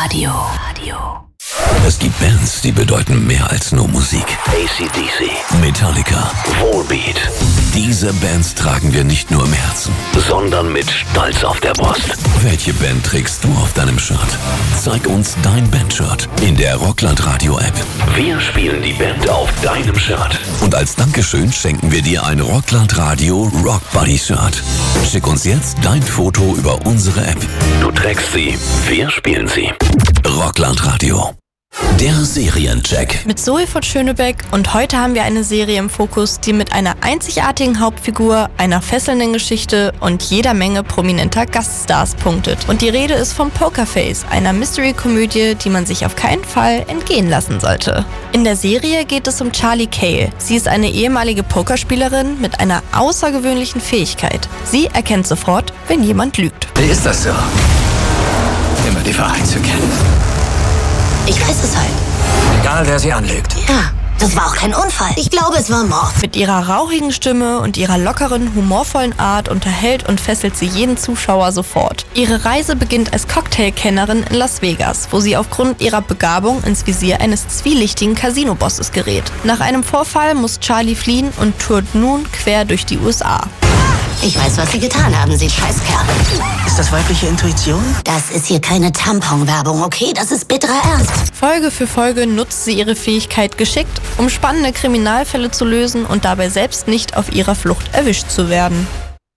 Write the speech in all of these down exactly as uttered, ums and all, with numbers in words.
Radio. Radio. Es gibt Bands, die bedeuten mehr als nur Musik. A C D C, Metallica, Volbeat. Diese Bands tragen wir nicht nur im Herzen, sondern mit Stolz auf der Brust. Welche Band trägst du auf deinem Shirt? Zeig uns dein Bandshirt in der Rockland Radio App. Wir spielen die Band auf deinem Shirt. Und als Dankeschön schenken wir dir ein Rockland Radio Rock Buddy Shirt. Schick uns jetzt dein Foto über unsere App. Du trägst sie, wir spielen sie. Rockland Radio. Der Seriencheck. Mit Zoe von Schönebeck und heute haben wir eine Serie im Fokus, die mit einer einzigartigen Hauptfigur, einer fesselnden Geschichte und jeder Menge prominenter Gaststars punktet. Und die Rede ist von Pokerface, einer Mystery-Komödie, die man sich auf keinen Fall entgehen lassen sollte. In der Serie geht es um Charlie Cale. Sie ist eine ehemalige Pokerspielerin mit einer außergewöhnlichen Fähigkeit. Sie erkennt sofort, wenn jemand lügt. Wie ist das so? Immer die Wahrheit zu kennen. Ich weiß es halt. Egal, wer sie anlügt. Ja, das war auch kein Unfall. Ich glaube, es war Mord. Mit ihrer rauchigen Stimme und ihrer lockeren, humorvollen Art unterhält und fesselt sie jeden Zuschauer sofort. Ihre Reise beginnt als Cocktailkennerin in Las Vegas, wo sie aufgrund ihrer Begabung ins Visier eines zwielichtigen Casino-Bosses gerät. Nach einem Vorfall muss Charlie fliehen und tourt nun quer durch die U S A. Ich weiß, was Sie getan haben, Sie Scheißkerl. Ist das weibliche Intuition? Das ist hier keine Tampon-Werbung, okay? Das ist bitterer Ernst. Folge für Folge nutzt sie ihre Fähigkeit geschickt, um spannende Kriminalfälle zu lösen und dabei selbst nicht auf ihrer Flucht erwischt zu werden.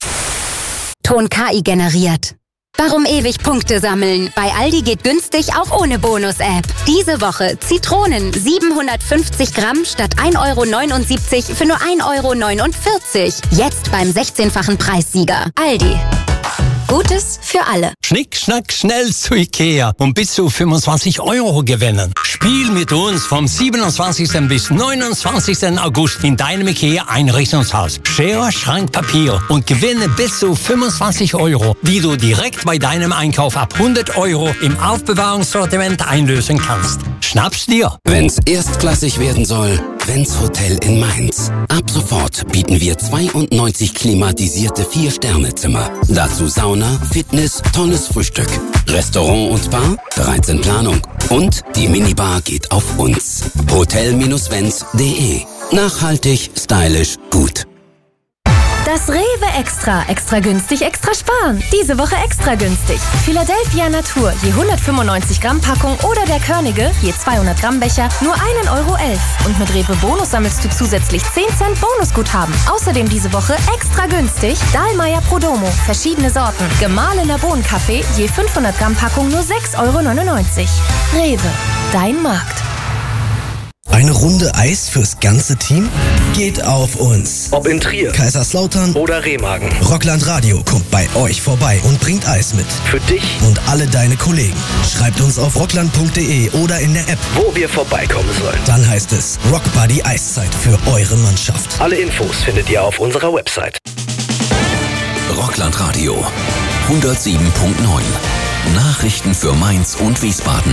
Ton K I generiert. Warum ewig Punkte sammeln? Bei Aldi geht günstig auch ohne Bonus-App. Diese Woche Zitronen siebenhundertfünfzig Gramm statt ein Euro neunundsiebzig für nur ein Euro neunundvierzig. Jetzt beim sechzehnfachen Preissieger. Aldi. Gutes für alle. Schnick, schnack, schnell zu Ikea und bis zu fünfundzwanzig Euro gewinnen. Spiel mit uns vom siebenundzwanzigsten bis neunundzwanzigsten August in deinem Ikea-Einrichtungshaus. Schere, Schrank, Papier und gewinne bis zu fünfundzwanzig Euro, die du direkt bei deinem Einkauf ab hundert Euro im Aufbewahrungssortiment einlösen kannst. Schnapp's dir! Wenn's erstklassig werden soll, Wenz Hotel in Mainz. Ab sofort bieten wir zweiundneunzig klimatisierte Vier-Sterne-Zimmer. Dazu Sauna, Fitness, tolles Frühstück. Restaurant und Bar bereits in Planung. Und die Minibar geht auf uns. hotel Bindestrich wenz punkt de. Nachhaltig, stylisch, gut. Das Rewe Extra. Extra günstig, extra sparen. Diese Woche extra günstig. Philadelphia Natur, je hundertfünfundneunzig Gramm Packung oder der Körnige, je zweihundert Gramm Becher, nur ein Euro elf. Und mit Rewe Bonus sammelst du zusätzlich zehn Cent Bonusguthaben. Außerdem diese Woche extra günstig Dahlmeier Prodomo, verschiedene Sorten. Gemahlener Bohnenkaffee, je fünfhundert Gramm Packung nur sechs Euro neunundneunzig. Rewe, dein Markt. Eine Runde Eis fürs ganze Team? Geht auf uns. Ob in Trier, Kaiserslautern oder Remagen. Rockland Radio kommt bei euch vorbei und bringt Eis mit. Für dich und alle deine Kollegen. Schreibt uns auf rockland punkt de oder in der App, wo wir vorbeikommen sollen. Dann heißt es Rock Buddy Eiszeit für eure Mannschaft. Alle Infos findet ihr auf unserer Website. Rockland Radio hundertsieben Komma neun. Nachrichten für Mainz und Wiesbaden.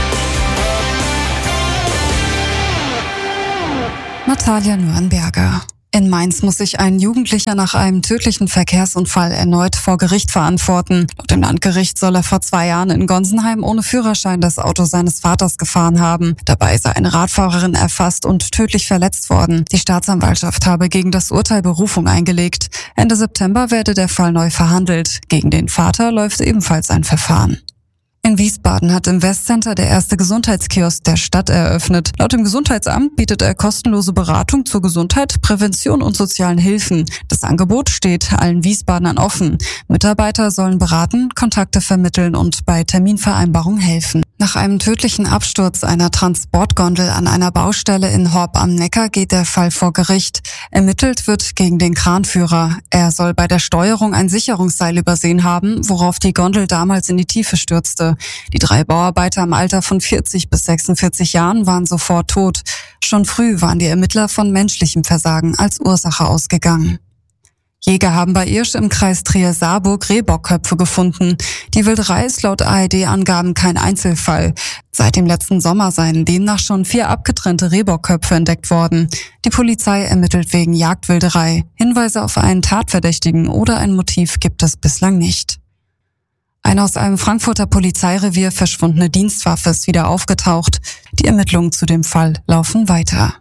Natalia Nürnberger. In Mainz muss sich ein Jugendlicher nach einem tödlichen Verkehrsunfall erneut vor Gericht verantworten. Laut dem Landgericht soll er vor zwei Jahren in Gonsenheim ohne Führerschein das Auto seines Vaters gefahren haben. Dabei sei eine Radfahrerin erfasst und tödlich verletzt worden. Die Staatsanwaltschaft habe gegen das Urteil Berufung eingelegt. Ende September werde der Fall neu verhandelt. Gegen den Vater läuft ebenfalls ein Verfahren. In Wiesbaden hat im Westcenter der erste Gesundheitskiosk der Stadt eröffnet. Laut dem Gesundheitsamt bietet er kostenlose Beratung zur Gesundheit, Prävention und sozialen Hilfen. Das Angebot steht allen Wiesbadenern offen. Mitarbeiter sollen beraten, Kontakte vermitteln und bei Terminvereinbarung helfen. Nach einem tödlichen Absturz einer Transportgondel an einer Baustelle in Horb am Neckar geht der Fall vor Gericht. Ermittelt wird gegen den Kranführer. Er soll bei der Steuerung ein Sicherungsseil übersehen haben, worauf die Gondel damals in die Tiefe stürzte. Die drei Bauarbeiter im Alter von vierzig bis sechsundvierzig Jahren waren sofort tot. Schon früh waren die Ermittler von menschlichem Versagen als Ursache ausgegangen. Jäger haben bei Irsch im Kreis Trier-Saarburg Rehbockköpfe gefunden. Die Wilderei ist laut A R D-Angaben kein Einzelfall. Seit dem letzten Sommer seien demnach schon vier abgetrennte Rehbockköpfe entdeckt worden. Die Polizei ermittelt wegen Jagdwilderei. Hinweise auf einen Tatverdächtigen oder ein Motiv gibt es bislang nicht. Eine aus einem Frankfurter Polizeirevier verschwundene Dienstwaffe ist wieder aufgetaucht. Die Ermittlungen zu dem Fall laufen weiter.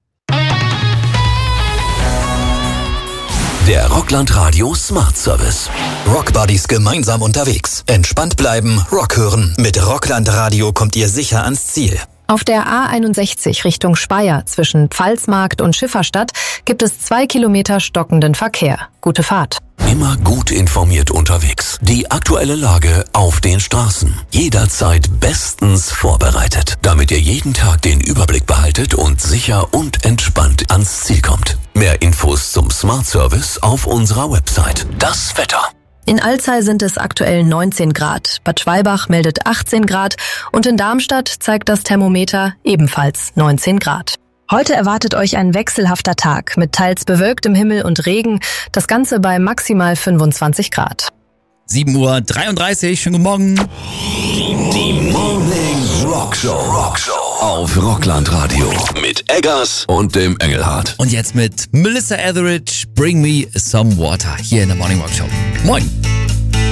Der Rockland Radio Smart Service. Rockbuddies gemeinsam unterwegs. Entspannt bleiben, Rock hören. Mit Rockland Radio kommt ihr sicher ans Ziel. Auf der A einundsechzig Richtung Speyer zwischen Pfalzmarkt und Schifferstadt gibt es zwei Kilometer stockenden Verkehr. Gute Fahrt. Immer gut informiert unterwegs. Die aktuelle Lage auf den Straßen. Jederzeit bestens vorbereitet, damit ihr jeden Tag den Überblick behaltet und sicher und entspannt ans Ziel kommt. Mehr Infos zum Smart Service auf unserer Website. Das Wetter. In Alzey sind es aktuell neunzehn Grad, Bad Schwalbach meldet achtzehn Grad und in Darmstadt zeigt das Thermometer ebenfalls neunzehn Grad. Heute erwartet euch ein wechselhafter Tag mit teils bewölktem Himmel und Regen, das Ganze bei maximal fünfundzwanzig Grad. sieben Uhr dreiunddreißig, schönen guten Morgen. Die Morning Rock Show. Rock Show auf Rockland Radio mit Eggers und dem Engelhardt. Und jetzt mit Melissa Etheridge, Bring Me Some Water hier in der Morning Rock Show. Moin.